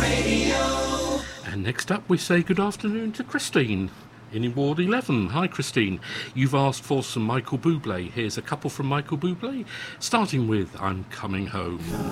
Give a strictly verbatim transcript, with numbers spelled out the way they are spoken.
And next up, we say good afternoon to Christine in Ward eleven. Hi, Christine. You've asked for some Michael Bublé. Here's a couple from Michael Bublé, starting with I'm Coming Home.